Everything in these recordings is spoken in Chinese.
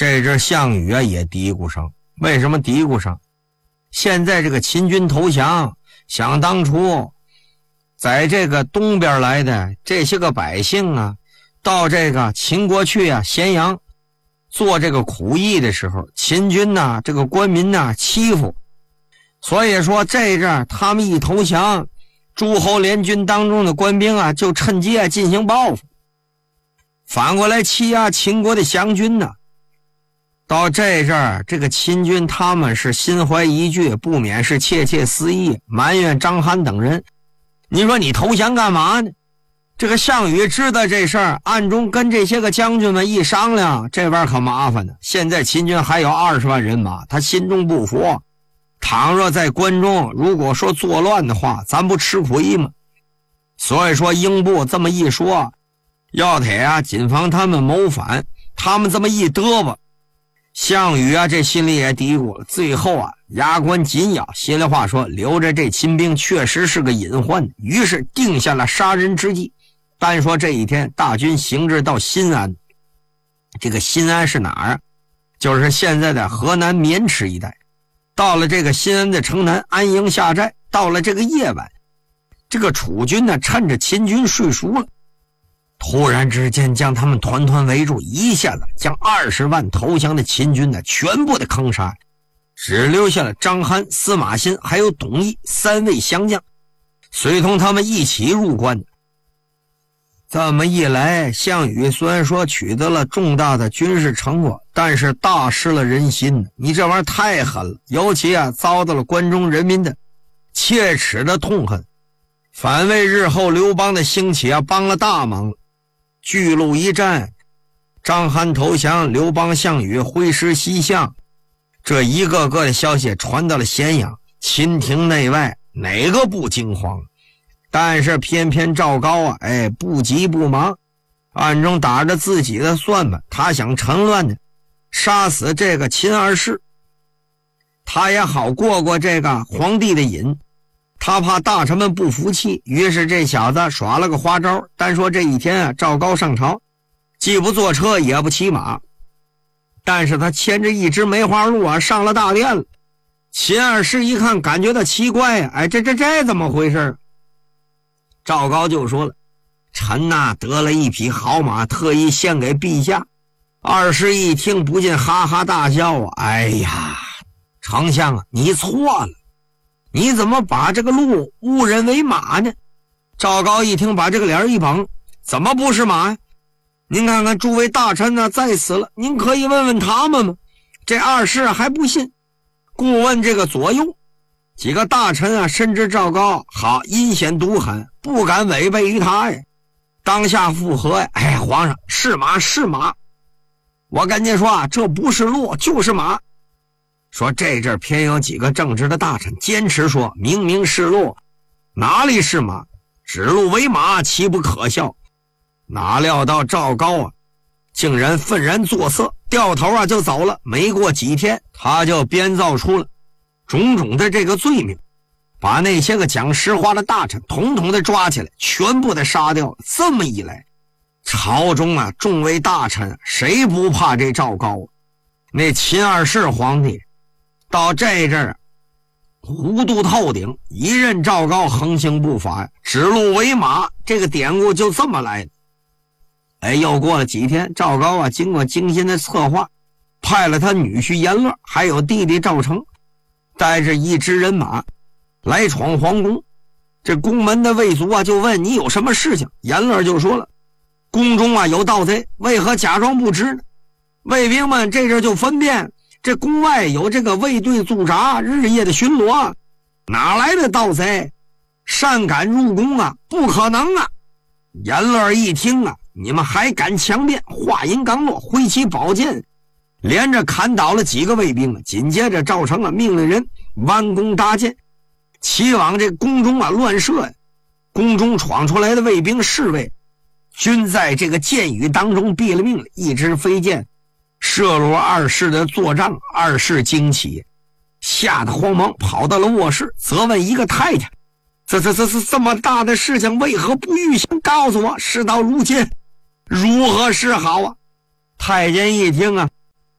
这阵项羽啊也嘀咕上，为什么嘀咕上？现在这个秦军投降，想当初在这个东边来的这些个百姓啊，到这个秦国去啊，咸阳做这个苦役的时候，秦军呐，这个官民呐欺负，所以说这阵他们一投降，诸侯联军当中的官兵啊，就趁机啊进行报复，反过来欺压秦国的降军呢。到这阵儿，这个秦军他们是心怀疑惧，不免是窃窃私议，埋怨张邯等人。你说你投降干嘛呢？这个项羽知道这事儿，暗中跟这些个将军们一商量，这边可麻烦呢。现在秦军还有20万人马，他心中不服。倘若在关中，如果说作乱的话，咱不吃亏吗？所以说英布这么一说，要得啊，谨防他们谋反。他们这么一嘚吧，项羽啊，这心里也嘀咕了。最后啊，牙关紧咬，心里话说，留着这秦兵确实是个隐患，于是定下了杀人之计。单说这一天，大军行至到新安。这个新安是哪儿？就是现在的河南渑池一带。到了这个新安的城南，安营下寨。到了这个夜晚，这个楚军呢，趁着秦军睡熟了，突然之间将他们团团围住，一下子将20万投降的秦军呢全部的坑杀，只留下了张邯、司马欣还有董翳3位降将，随同他们一起入关。这么一来，项羽虽然说取得了重大的军事成果，但是大失了人心。你这玩意儿太狠了，尤其啊遭到了关中人民的切齿的痛恨，反为日后刘邦的兴起啊帮了大忙。巨鹿一战，张邯投降，刘邦、项羽挥师西向，这一个个的消息传到了咸阳，秦廷内外哪个不惊慌？但是偏偏赵高啊，不急不忙，暗中打着自己的算盘，他想趁乱的杀死这个秦二世，他也好过过这个皇帝的瘾。他怕大臣们不服气，于是这小子耍了个花招。单说这一天啊，赵高上朝，既不坐车也不骑马，但是他牵着一只梅花鹿啊上了大殿了。秦二世一看，感觉到奇怪啊，这怎么回事？赵高就说了，臣呐得了一匹好马，特意献给陛下。二世一听不禁哈哈大笑啊，哎呀，丞相啊，你错了，你怎么把这个鹿误认为马呢？赵高一听，把这个脸一绷，怎么不是马呀？您看看诸位大臣呢在此了，您可以问问他们吗？这二世还不信，故问这个左右。几个大臣啊深知赵高好阴险毒狠，不敢违背于他呀，当下附和呀，皇上是马是马，我跟您说啊，这不是鹿就是马。说这阵偏有几个正直的大臣坚持说，明明是鹿，哪里是马？指鹿为马，岂不可笑？哪料到赵高啊，竟然愤然作色，掉头啊就走了。没过几天，他就编造出了种种的这个罪名，把那些个讲实话的大臣统统的抓起来，全部的杀掉了。这么一来，朝中啊众位大臣谁不怕这赵高啊？那秦二世皇帝到这阵儿糊涂透顶，一任赵高横行不法，指鹿为马，这个典故就这么来的。又过了几天，赵高啊经过精心的策划，派了他女婿阎乐还有弟弟赵成，带着一支人马来闯皇宫。这宫门的卫卒啊就问，你有什么事情？阎乐就说了，宫中啊有盗贼，为何假装不知呢？卫兵们这阵就分辨，这宫外有这个卫队驻扎，日夜的巡逻，哪来的盗贼擅敢入宫啊？不可能啊！阎乐一听啊，你们还敢强辩？话音刚落，挥起宝剑连着砍倒了几个卫兵。紧接着赵成啊命令人弯弓搭箭，齐往这宫中啊乱射。宫中闯出来的卫兵侍卫均在这个箭雨当中毙了命了。一支飞箭射入二世的坐帐，二世惊起，吓得慌忙跑到了卧室，责问一个太太，这么大的事情为何不预先告诉我？事到如今如何是好啊？太监一听啊，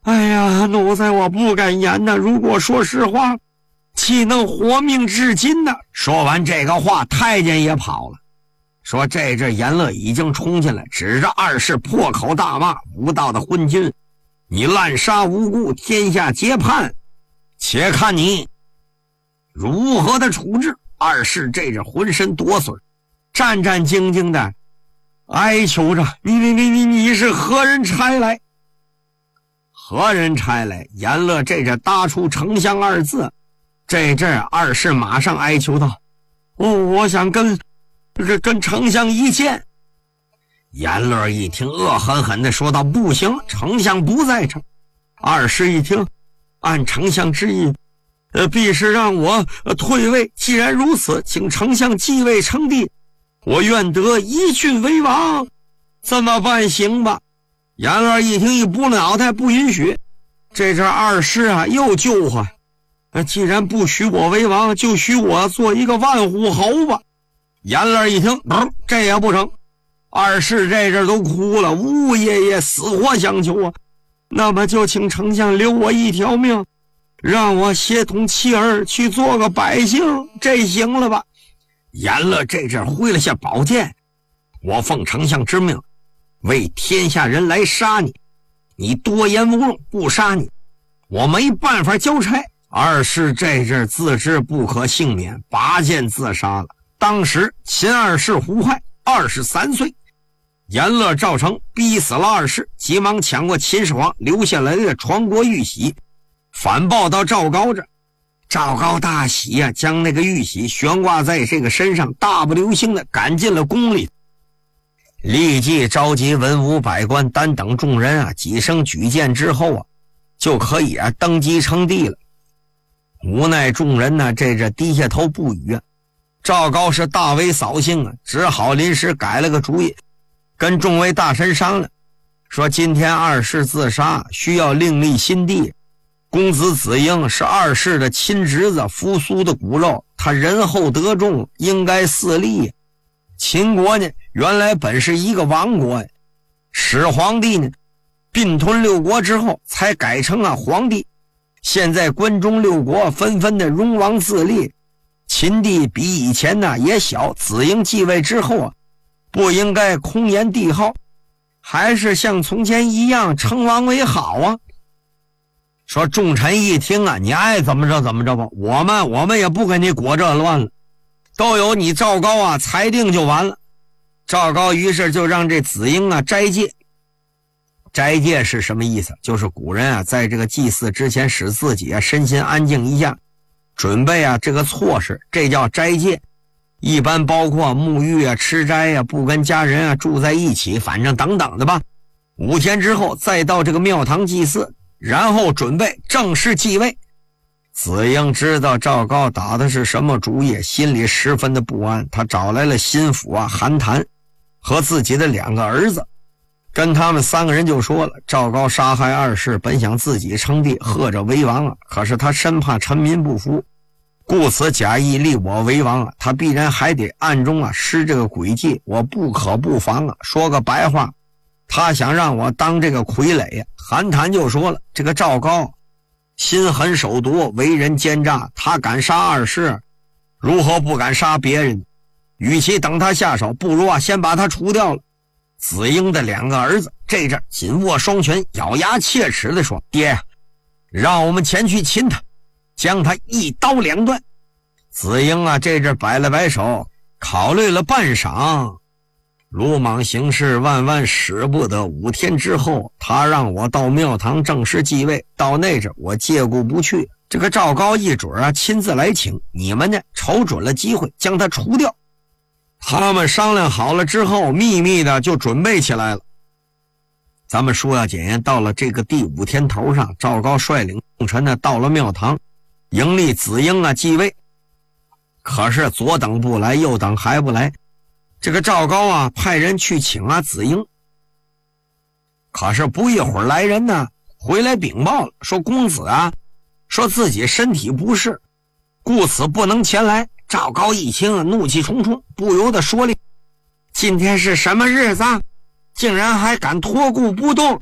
哎呀，奴才我不敢言呐，如果说实话，岂能活命至今呢？说完这个话，太监也跑了。说这阵阎乐已经冲进来，指着二世破口大骂：无道的昏君，你滥杀无辜，天下皆叛，且看你如何的处置。二世这阵浑身哆嗦，战战兢兢的哀求着：你是何人差来？何人差来？阎乐这阵搭出丞相二字。这阵二世马上哀求道：我想跟丞相一见。阎乐一听，恶狠狠地说道：不行，丞相不在场。二世一听，按丞相之意，必是让我退位。既然如此，请丞相继位称帝，我愿得一郡为王，这么办行吧？阎乐一听，一拨脑袋，不允许。这阵二世啊又救活：既然不许我为王，就许我做一个万户侯吧。阎乐一听，这也不成。二世这阵都哭了，呜爷爷死活相求啊！那么就请丞相留我一条命，让我协同妻儿去做个百姓，这行了吧？阎乐这阵挥了下宝剑：我奉丞相之命，为天下人来杀你，你多言无用，不杀你，我没办法交差。二世这阵自知不可幸免，拔剑自杀了。当时秦二世胡亥23岁，阎乐赵成逼死了二世，急忙抢过秦始皇留下来的传国玉玺，反报到赵高这。赵高大喜啊，将那个玉玺悬挂在这个身上，大步流星的赶进了宫里，立即召集文武百官单等众人啊，几声举荐之后啊，就可以登基称帝了。无奈众人呢，这低下头不语啊。赵高是大为扫兴啊，只好临时改了个主意，跟众位大臣商量，说今天二世自杀，需要另立新帝。公子子婴是二世的亲侄子，扶苏的骨肉，他仁厚德重，应该嗣立。秦国呢，原来本是一个王国呀，始皇帝呢并吞六国之后才改成皇帝。现在关中六国纷纷的荣王自立，秦地比以前呢也小，子婴继位之后不应该空言帝号，还是像从前一样称王为好啊。说众臣一听你爱怎么着怎么着吧，我们也不跟你裹这乱了，都有你赵高裁定就完了。赵高于是就让这子婴斋戒。斋戒是什么意思？就是古人在这个祭祀之前使自己身心安静一下，准备这个措施，这叫斋戒。一般包括沐浴吃斋不跟家人住在一起，反正等等的吧。5天之后再到这个庙堂祭祀，然后准备正式继位。子婴知道赵高打的是什么主意，心里十分的不安。他找来了心腹韩谈和自己的2个儿子，跟他们3个人就说了，赵高杀害二世，本想自己称帝，贺着为王可是他深怕臣民不服，故此假意立我为王他必然还得暗中施这个诡计，我不可不防说个白话，他想让我当这个傀儡韩谈就说了，这个赵高心狠手毒，为人奸诈，他敢杀二世，如何不敢杀别人？与其等他下手，不如先把他除掉了。子婴的2个儿子这阵紧握双拳，咬牙切齿地说：爹，让我们前去擒他，将他一刀两断。子婴这阵摆了摆手，考虑了半晌，鲁莽行事，万万使不得。5天之后，他让我到庙堂正式继位，到那阵我借故不去，这个赵高一准亲自来请，你们呢瞅准了机会将他除掉。他们商量好了之后，秘密的就准备起来了。咱们说简言，到了这个第5天头上，赵高率领众臣呢到了庙堂，迎立子婴继位。可是左等不来，右等还不来。这个赵高派人去请子婴，可是不一会儿来人呢回来禀报了，说公子说自己身体不适，故此不能前来。赵高一听怒气冲冲，不由得说了：今天是什么日子竟然还敢托顾不动？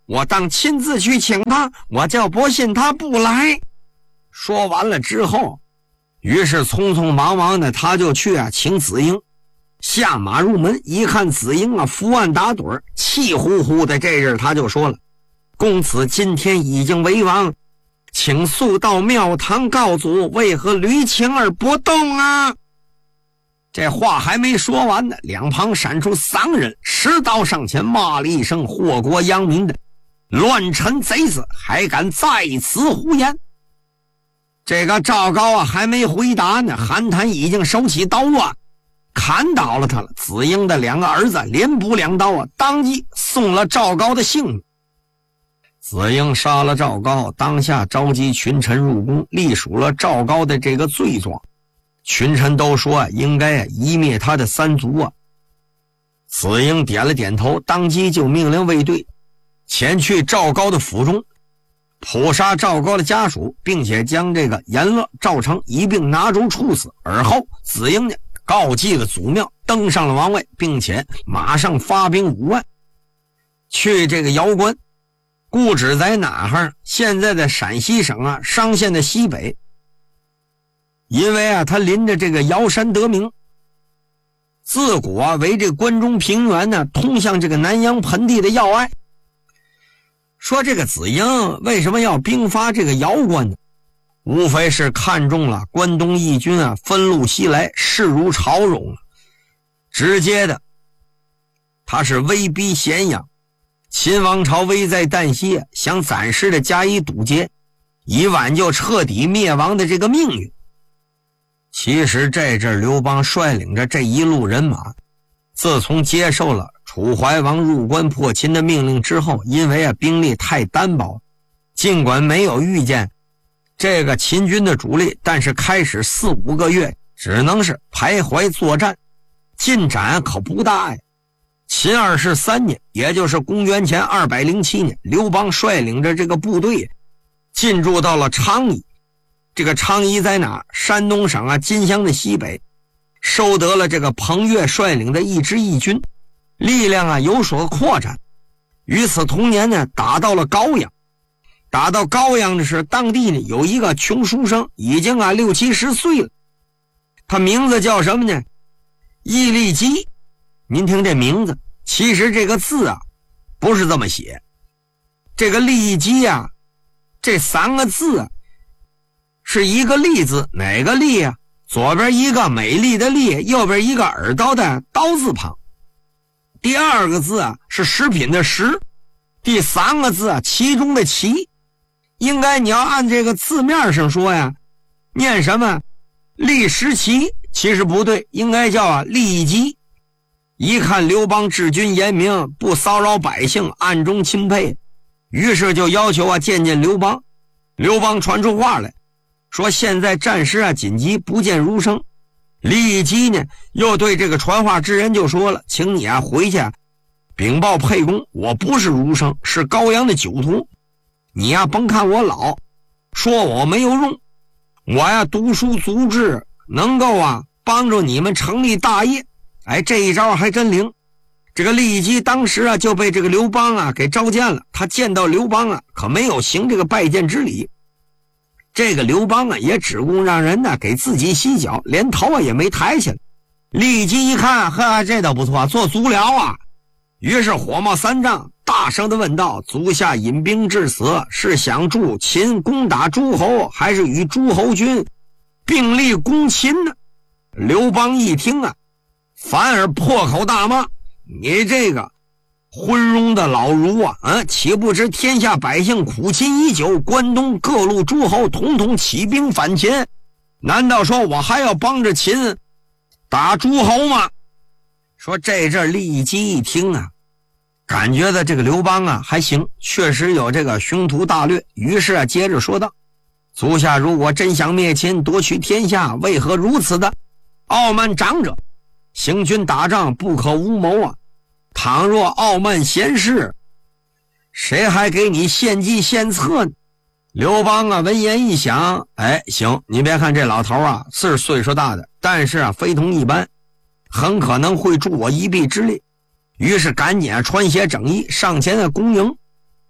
我当亲自去请他，我就不信他不来。说完了之后，于是匆匆忙忙的他就去请子婴。下马入门一看子婴伏案打盹，气呼呼的，这阵他就说了：公子今天已经为王，请速到庙堂告祖，为何驴情而不动啊？这话还没说完呢，两旁闪出3人，持刀上前骂了一声：祸国殃民的乱臣贼子，还敢在此胡言！这个赵高还没回答呢，韩谈已经手起刀砍倒了他了。子婴的2个儿子连补2刀当即送了赵高的性命。子婴杀了赵高，当下召集群臣入宫，隶属了赵高的这个罪状。群臣都说应该夷灭他的3族子婴点了点头，当即就命令卫队前去赵高的府中，捕杀赵高的家属，并且将这个阎乐、赵成一并拿州处死。而后子婴呢告祭了祖庙，登上了王位，并且马上发兵5万去这个瑶关。故址在哪儿？现在的陕西省商县的西北。因为他临着这个瑶山得名，自古为这关中平原呢通向这个南阳盆地的要隘。说这个子婴为什么要兵发这个瑶关呢？无非是看中了关东义军分路西来，势如潮涌，直接的他是威逼咸阳，秦王朝危在旦夕，想暂时的加以堵截，以挽救彻底灭亡的这个命运。其实这阵刘邦率领着这一路人马，自从接受了楚怀王入关破秦的命令之后，因为兵力太单薄，尽管没有遇见这个秦军的主力，但是开始4、5个月只能是徘徊作战，进展可不大呀。秦23年，也就是公元前207年，刘邦率领着这个部队进驻到了昌邑。这个昌邑在哪？山东省金乡的西北，收得了这个彭越率领的一支义军，力量有所扩展。与此同年呢，打到了高阳。打到高阳的是当地呢有一个穷书生，已经60、70岁了，他名字叫什么呢？易利基。您听这名字，其实这个字不是这么写。这个利基这3个字是一个利字，哪个利左边一个美丽的丽，右边一个耳刀的刀字旁。第2个字是食品的食，第3个字其中的其。应该你要按这个字面上说念什么利食其，其实不对，应该叫利基。一看刘邦治军严明，不骚扰百姓，暗中钦佩，于是就要求见见刘邦。刘邦传出话来说，现在战事紧急，不见儒生。利基呢又对这个传话之人就说了，请你回去禀报沛公，我不是儒生，是高阳的酒徒。你甭看我老，说我没有用，我读书足智，能够帮助你们成立大业。这一招还真灵。这个利基当时就被这个刘邦给召见了。他见到刘邦可没有行这个拜见之礼。这个刘邦也只顾让人给自己洗脚，连头也没抬起来。利基一看，呵，这倒不错，做足疗于是火冒三丈，大声地问道：足下引兵至此，是想助秦攻打诸侯，还是与诸侯军并力攻秦呢？刘邦一听反而破口大骂：你这个昏庸的老儒岂不知天下百姓苦秦已久，关东各路诸侯统统起兵反秦，难道说我还要帮着秦打诸侯吗？说这阵利基一听感觉到这个刘邦还行，确实有这个雄图大略，于是接着说道：足下如果真想灭秦夺取天下，为何如此的傲慢长者？行军打仗不可无谋倘若傲慢闲事，谁还给你献计献策呢？刘邦闻言一想，行，你别看这老头是岁数大的，但是非同一般，很可能会助我一臂之力。于是赶紧穿鞋整衣上前恭迎。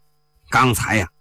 刚才呀，